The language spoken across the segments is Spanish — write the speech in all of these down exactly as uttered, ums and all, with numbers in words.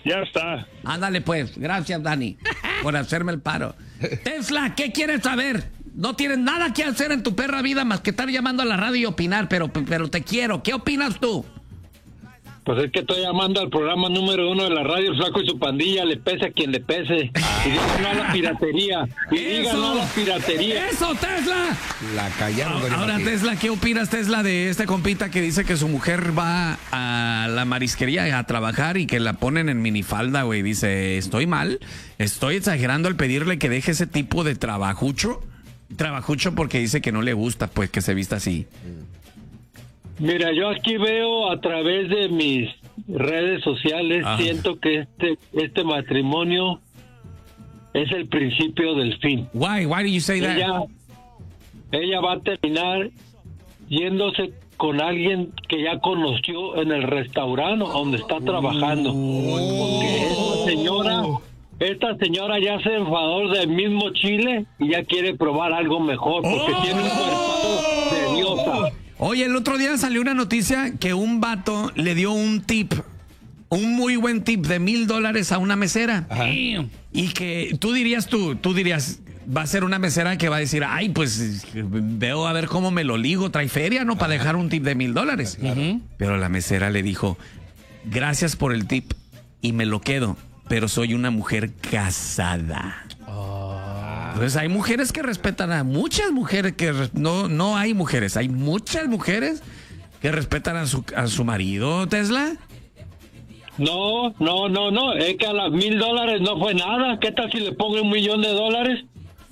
Ya está. Ándale pues, gracias Dani por hacerme el paro. Tesla, ¿qué quieres saber? No tienes nada que hacer en tu perra vida más que estar llamando a la radio y opinar, pero, pero te quiero. ¿Qué opinas tú? Pues es que estoy llamando al programa número uno de la radio, el Flaco y su pandilla, le pese a quien le pese. Y digan no a la piratería. Y digan no a la piratería. ¡Eso, Tesla! La callaron. Ahora, ahora, Tesla, ¿qué opinas, Tesla, de este compita que dice que su mujer va a la marisquería a trabajar y que la ponen en minifalda, güey? Dice, ¿estoy mal? ¿Estoy exagerando al pedirle que deje ese tipo de trabajucho? Trabajucho porque dice que no le gusta, pues, que se vista así. Mira, yo aquí veo a través de mis redes sociales, Ajá. siento que este este matrimonio es el principio del fin. Why? Why do you say that? Ella, ella va a terminar yéndose con alguien que ya conoció en el restaurante donde está trabajando. Porque esta señora, esta señora ya se enfadó del mismo chile y ya quiere probar algo mejor porque Oh. tiene un cuerpo de diosa. Oye, el otro día salió una noticia que un vato le dio un tip, un muy buen tip de mil dólares a una mesera. Ajá. Y que tú dirías tú, tú dirías, va a ser una mesera que va a decir, ay, pues veo a ver cómo me lo ligo, trae feria, ¿no? Para dejar un tip de mil dólares. Claro. Pero la mesera le dijo, gracias por el tip y me lo quedo, pero soy una mujer casada. Entonces hay mujeres que respetan a muchas mujeres que res- no no hay mujeres, hay muchas mujeres que respetan a su a su marido, Tesla. No, no, no, no, es que a las mil dólares no fue nada. ¿Qué tal si le pongo un millón de dólares?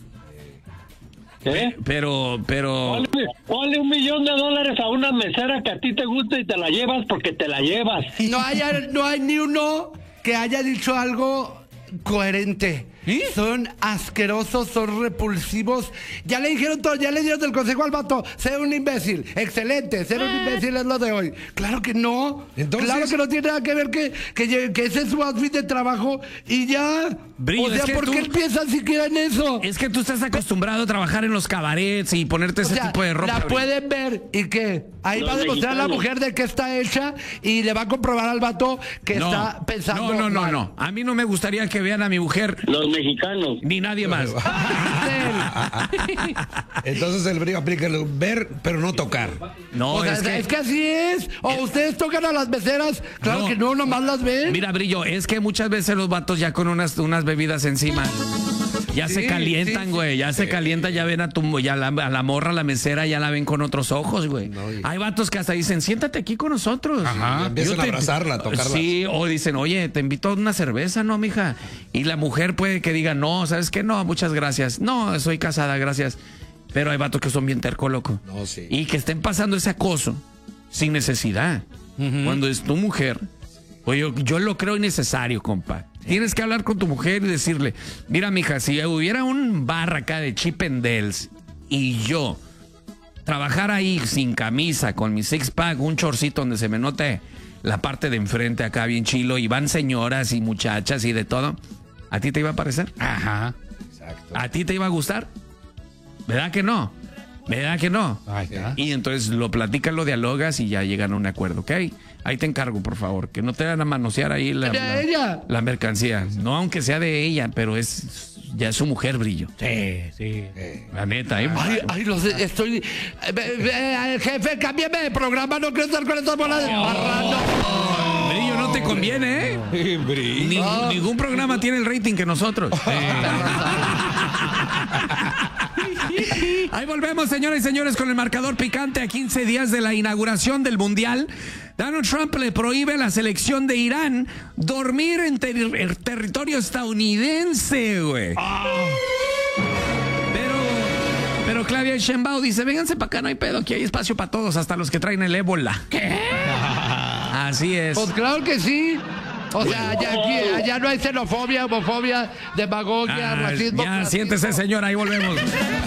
¿Eh? Pero pero Ponle, ponle un millón de dólares a una mesera que a ti te gusta y te la llevas porque te la llevas. No hay, no hay ni uno que haya dicho algo coherente. ¿Eh? Son asquerosos, son repulsivos. Ya le dijeron todo, ya le dieron el consejo al vato. Ser un imbécil. Excelente, ser un imbécil es lo de hoy. Claro que no. Entonces- Claro que no tiene nada que ver que, que, lle- que ese es su outfit de trabajo y ya. Brillo, o sea, es que ¿por tú- qué piensan siquiera en eso? es que tú estás acostumbrado a trabajar en los cabarets y ponerte O ese sea, tipo de ropa. la pueden ver y que ahí Los va a demostrar a la mexicanos. mujer de qué está hecha y le va a comprobar al vato que no, está pensando no, no, no, mal. no. A mí no me gustaría que vean a mi mujer Los mexicanos. ni nadie más. Entonces el brillo aplica el ver, pero no tocar. No, O sea, es que, es que así es. O ustedes tocan a las meseras, claro No. que no, nomás las ven. mira, Brillo, es que muchas veces los vatos ya con unas, unas bebidas encima ya Sí, se calientan, sí, güey. Ya se calientan, ya ven a tu ya la, a la morra, a la mesera, ya la ven con otros ojos, güey. No, y- Hay vatos que hasta dicen, siéntate aquí con nosotros. Ajá. Y empiezan Yo a abrazarla, a tocarla. Sí, o dicen, oye, te invito a una cerveza, ¿no, mija? Y la mujer puede que diga, no, ¿sabes qué? No, muchas gracias. No, soy casada, gracias. Pero hay vatos que son bien terco, loco. No, sí. Y que estén pasando ese acoso sin necesidad. Cuando es tu mujer, pues yo, yo lo creo innecesario, compa. Tienes que hablar con tu mujer y decirle, mira, mija, si hubiera un bar acá de Chip and Dales y yo trabajar ahí sin camisa, con mi six pack, un chorcito donde se me note la parte de enfrente acá bien chilo y van señoras y muchachas y de todo, ¿a ti te iba a parecer? Ajá. Exacto. ¿A ti te iba a gustar? ¿Verdad que no? ¿Verdad que no? Ahí está. Y entonces lo platicas, lo dialogas y ya llegan a un acuerdo, ¿ok? Ahí te encargo, por favor, que no te van a manosear ahí la, De la- ella. la mercancía. No, aunque sea de ella, pero es ya es su mujer, Brillo. Sí, sí. La neta, ¿eh? Ay, ay, los estoy. eh, eh, jefe, cámbiame de programa, no quiero estar con estas bolas de marrano. Brillo, no te conviene, ¿eh? Brillo. Ni- Ningún programa tiene el rating que nosotros. Ahí volvemos, señoras y señores, con el marcador picante a quince días de la inauguración del Mundial. Donald Trump le prohíbe a la selección de Irán dormir en, ter- en territorio estadounidense, güey. Pero, pero Claudia Sheinbaum dice, vénganse para acá, no hay pedo, aquí hay espacio para todos, hasta los que traen el ébola. ¿Qué? Así es. Pues claro que sí. O sea, allá, aquí, allá no hay xenofobia, homofobia, demagogia, Ah, racismo. ya, clasismo. siéntese, señora, ahí volvemos.